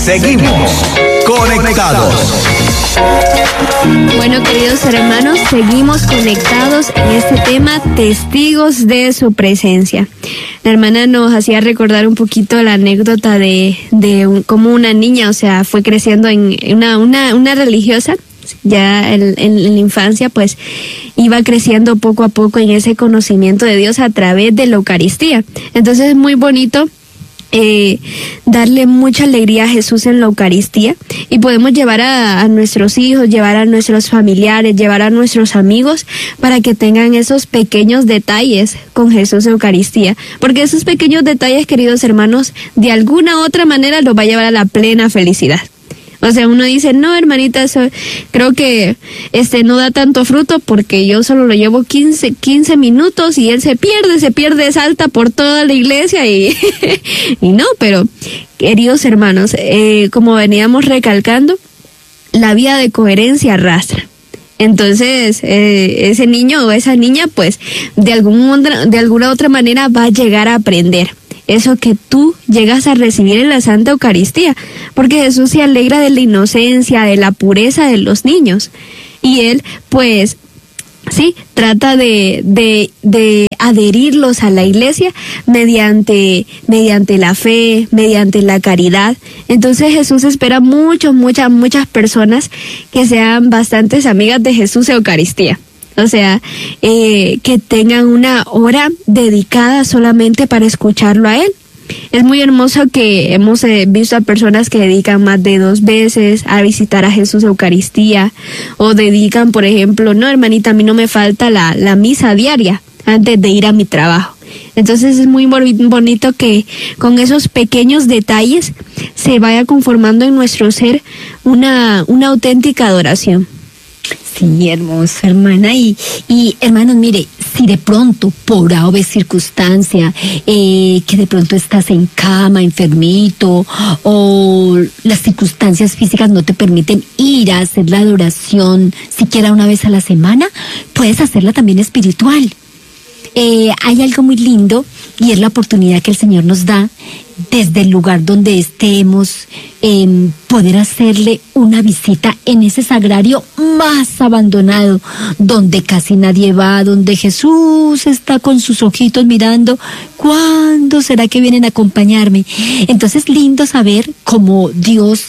Seguimos conectados. Bueno, queridos hermanos, seguimos conectados en este tema, testigos de su presencia. La hermana nos hacía recordar un poquito la anécdota de cómo una niña, o sea, fue creciendo en una religiosa, ya en la infancia, pues iba creciendo poco a poco en ese conocimiento de Dios a través de la Eucaristía. Entonces es muy bonito darle mucha alegría a Jesús en la Eucaristía, y podemos llevar a nuestros hijos, llevar a nuestros familiares, llevar a nuestros amigos para que tengan esos pequeños detalles con Jesús en Eucaristía, porque esos pequeños detalles, queridos hermanos, de alguna u otra manera los va a llevar a la plena felicidad. O sea, uno dice, no, hermanita, eso, creo que no da tanto fruto porque yo solo lo llevo 15 minutos y él se pierde, salta por toda la iglesia y no, pero queridos hermanos, como veníamos recalcando, la vida de coherencia arrastra. Entonces, ese niño o esa niña, pues, de alguna otra manera va a llegar a aprender eso que tú llegas a recibir en la Santa Eucaristía, porque Jesús se alegra de la inocencia, de la pureza de los niños, y él, pues, sí, trata de adherirlos a la iglesia mediante la fe, mediante la caridad. Entonces Jesús espera muchas personas que sean bastantes amigas de Jesús Eucaristía. O sea, que tengan una hora dedicada solamente para escucharlo a Él. Es muy hermoso que hemos visto a personas que dedican más de 2 veces a visitar a Jesús Eucaristía, o dedican, por ejemplo, no, hermanita, a mí no me falta la misa diaria antes de ir a mi trabajo. Entonces es muy bonito que con esos pequeños detalles se vaya conformando en nuestro ser una auténtica adoración. Sí, hermoso, hermana. Y hermanos, mire, si de pronto, por A o B circunstancia, que de pronto estás en cama, enfermito, o las circunstancias físicas no te permiten ir a hacer la adoración siquiera una vez a la semana, puedes hacerla también espiritual. Hay algo muy lindo, y es la oportunidad que el Señor nos da desde el lugar donde estemos, poder hacerle una visita en ese sagrario más abandonado, donde casi nadie va, donde Jesús está con sus ojitos mirando, ¿cuándo será que vienen a acompañarme? Entonces, lindo saber cómo Dios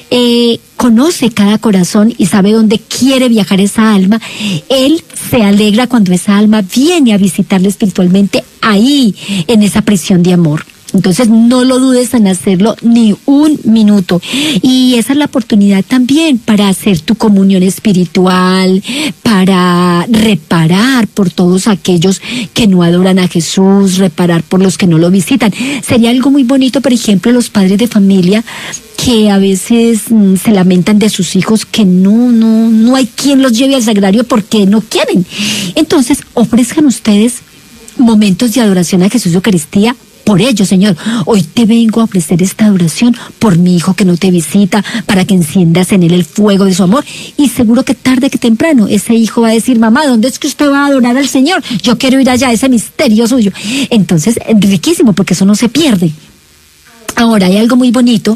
conoce cada corazón y sabe dónde quiere viajar esa alma. Él se alegra cuando esa alma viene a visitarle espiritualmente ahí, en esa prisión de amor. Entonces no lo dudes en hacerlo ni un minuto. Y esa es la oportunidad también para hacer tu comunión espiritual, para reparar por todos aquellos que no adoran a Jesús, reparar por los que no lo visitan. Sería algo muy bonito, por ejemplo, los padres de familia que a veces se lamentan de sus hijos que no hay quien los lleve al sagrario porque no quieren. Entonces ofrezcan ustedes momentos de adoración a Jesús de Eucaristía por ello, Señor. Hoy te vengo a ofrecer esta adoración por mi hijo que no te visita, para que enciendas en él el fuego de su amor, y seguro que tarde que temprano ese hijo va a decir, mamá, ¿dónde es que usted va a adorar al Señor? Yo quiero ir allá, ese misterio suyo. Entonces, riquísimo, porque eso no se pierde. Ahora, hay algo muy bonito,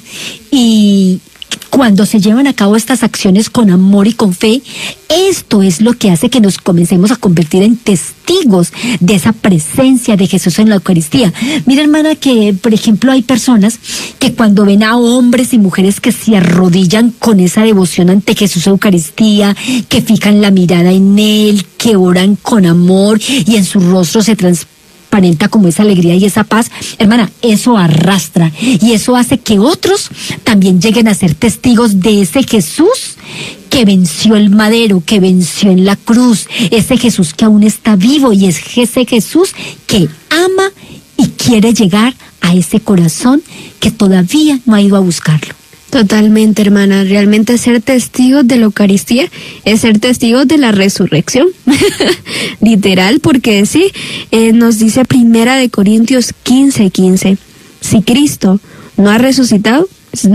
y cuando se llevan a cabo estas acciones con amor y con fe, esto es lo que hace que nos comencemos a convertir en testigos de esa presencia de Jesús en la Eucaristía. Mira, hermana, que por ejemplo hay personas que cuando ven a hombres y mujeres que se arrodillan con esa devoción ante Jesús Eucaristía, que fijan la mirada en Él, que oran con amor y en su rostro se transparenta como esa alegría y esa paz, hermana, eso arrastra, y eso hace que otros también lleguen a ser testigos de ese Jesús que venció el madero, que venció en la cruz, ese Jesús que aún está vivo, y es ese Jesús que ama y quiere llegar a ese corazón que todavía no ha ido a buscarlo. Totalmente, hermana. Realmente ser testigos de la Eucaristía es ser testigos de la resurrección. Literal, porque sí, nos dice 1 Corintios 15:15. Si Cristo no ha resucitado,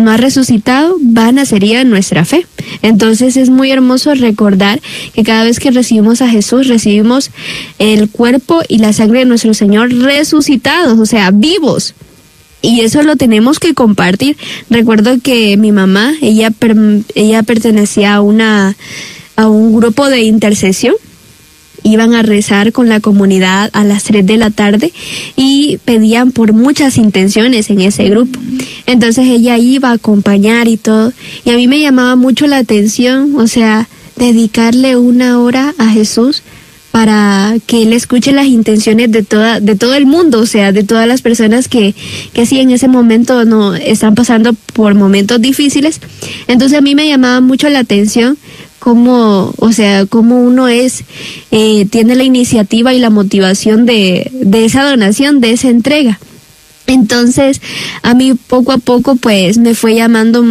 vana sería nuestra fe. Entonces es muy hermoso recordar que cada vez que recibimos a Jesús, recibimos el cuerpo y la sangre de nuestro Señor resucitados, o sea, vivos. Y eso lo tenemos que compartir. Recuerdo que mi mamá, ella pertenecía a un grupo de intercesión. Iban a rezar con la comunidad a las 3 de la tarde y pedían por muchas intenciones en ese grupo. Entonces ella iba a acompañar y todo. Y a mí me llamaba mucho la atención, o sea, dedicarle 1 hora a Jesús para que Él escuche las intenciones de todo el mundo, o sea, de todas las personas que sí en ese momento no están pasando por momentos difíciles. Entonces a mí me llamaba mucho la atención cómo uno tiene la iniciativa y la motivación de esa donación, de esa entrega. Entonces, a mí poco a poco, pues, me fue llamando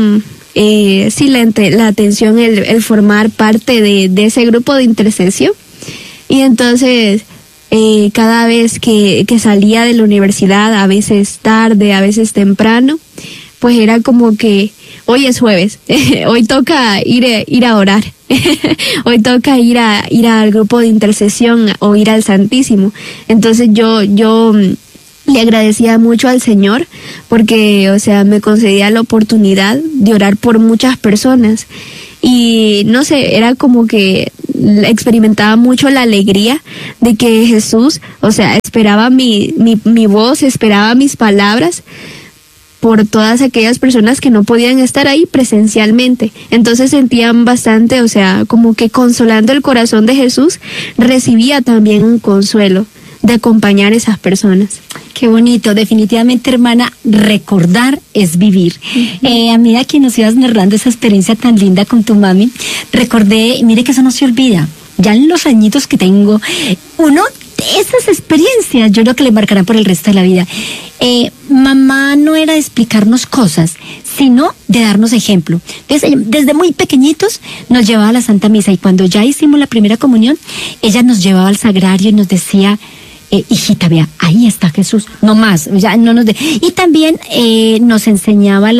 la atención el formar parte de ese grupo de intercesión. Y entonces, cada vez que salía de la universidad, a veces tarde, a veces temprano, pues era como que hoy es jueves, hoy toca ir a orar, hoy toca ir al grupo de intercesión o ir al Santísimo. Entonces yo le agradecía mucho al Señor porque, o sea, me concedía la oportunidad de orar por muchas personas. Y no sé, era como que experimentaba mucho la alegría de que Jesús, o sea, esperaba mi voz, esperaba mis palabras por todas aquellas personas que no podían estar ahí presencialmente. Entonces sentían bastante, o sea, como que consolando el corazón de Jesús, recibía también un consuelo de acompañar a esas personas. Qué bonito, definitivamente, hermana, recordar es vivir. A medida que nos ibas narrando esa experiencia tan linda con tu mami, recordé, mire que eso no se olvida, ya en los añitos que tengo, uno de esas experiencias yo creo que le marcarán por el resto de la vida. Mamá no era de explicarnos cosas, sino de darnos ejemplo. Desde muy pequeñitos nos llevaba a la Santa Misa y cuando ya hicimos la primera comunión, ella nos llevaba al sagrario y nos decía, hijita, vea, ahí está Jesús, no más, ya no nos y también nos enseñaba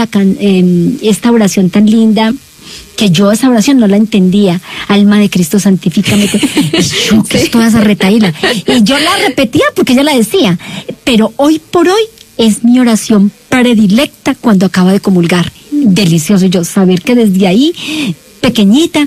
esta oración tan linda, que yo esa oración no la entendía. Alma de Cristo, santifícame. Yo, que es toda esa retaíla. Y yo la repetía porque ella la decía. Pero hoy por hoy es mi oración predilecta cuando acabo de comulgar. Delicioso yo saber que desde ahí, pequeñita,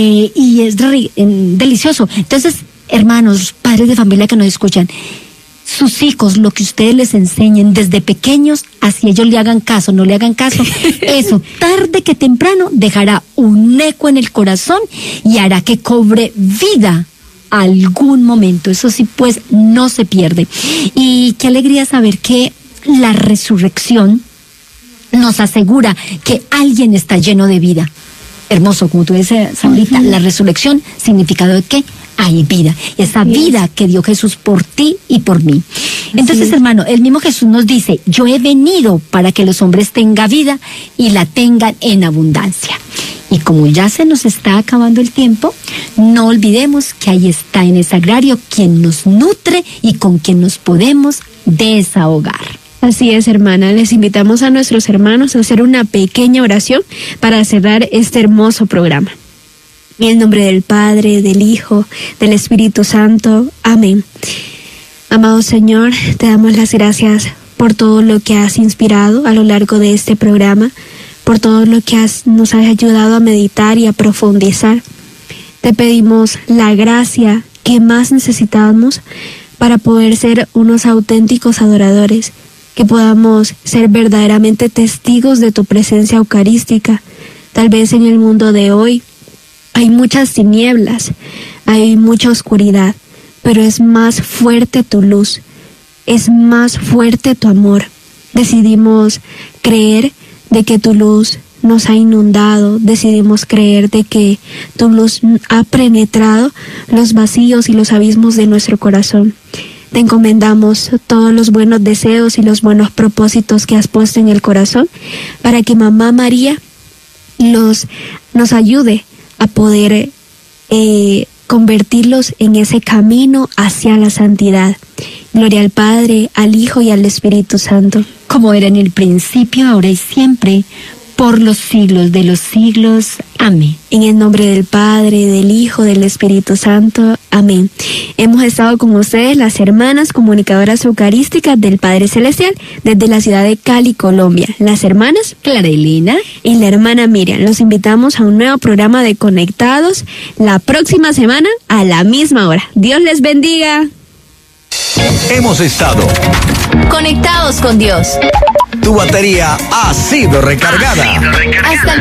y es delicioso. Entonces, hermanos, padres de familia que nos escuchan, sus hijos, lo que ustedes les enseñen desde pequeños, así ellos le hagan caso, no le hagan caso, eso tarde que temprano dejará un eco en el corazón y hará que cobre vida algún momento. Eso sí, pues no se pierde. Y qué alegría saber que la resurrección nos asegura que alguien está lleno de vida. Hermoso, como tú dices ahorita, la resurrección, significado de qué? Hay vida, y esa vida que dio Jesús por ti y por mí. Entonces, hermano, el mismo Jesús nos dice, yo he venido para que los hombres tengan vida y la tengan en abundancia. Y como ya se nos está acabando el tiempo, no olvidemos que ahí está en el sagrario quien nos nutre y con quien nos podemos desahogar. Así es, hermana. Les invitamos a nuestros hermanos a hacer una pequeña oración para cerrar este hermoso programa. En el nombre del Padre, del Hijo, del Espíritu Santo. Amén. Amado Señor, te damos las gracias por todo lo que has inspirado a lo largo de este programa, por todo lo que nos has ayudado a meditar y a profundizar. Te pedimos la gracia que más necesitamos para poder ser unos auténticos adoradores, que podamos ser verdaderamente testigos de tu presencia eucarística. Tal vez en el mundo de hoy hay muchas tinieblas, hay mucha oscuridad, pero es más fuerte tu luz, es más fuerte tu amor. Decidimos creer de que tu luz nos ha inundado, decidimos creer de que tu luz ha penetrado los vacíos y los abismos de nuestro corazón. Te encomendamos todos los buenos deseos y los buenos propósitos que has puesto en el corazón para que Mamá María nos ayude a poder convertirlos en ese camino hacia la santidad. Gloria al Padre, al Hijo y al Espíritu Santo. Como era en el principio, ahora y siempre, por los siglos de los siglos. Amén. En el nombre del Padre, del Hijo, del Espíritu Santo. Amén. Hemos estado con ustedes las hermanas comunicadoras eucarísticas del Padre Celestial desde la ciudad de Cali, Colombia. Las hermanas Clara Elena y la hermana Miriam. Los invitamos a un nuevo programa de Conectados la próxima semana a la misma hora. Dios les bendiga. Hemos estado. Conectados con Dios. Tu batería ha sido recargada. Hasta el